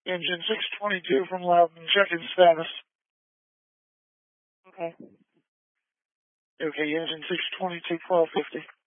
Engine 622 from Loudon, checking status. Okay. Okay, engine 622, 1250.